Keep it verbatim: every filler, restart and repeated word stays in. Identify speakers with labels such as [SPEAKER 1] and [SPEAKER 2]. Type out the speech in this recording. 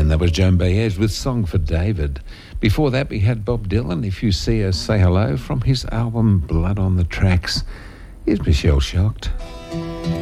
[SPEAKER 1] And that was Joan Baez with Song for David. Before that, we had Bob Dylan, If You See Us, Say Hello, from his album Blood on the Tracks. Is Michelle shocked?